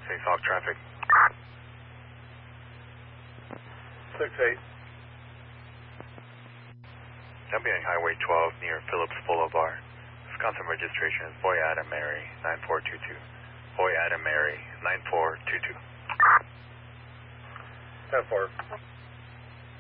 6 Hawk traffic. 6-8. Jumping Highway 12 near Phillips Boulevard. Wisconsin registration is Boy Adam Mary 9422. Boy Adam Mary 9422. 10-4.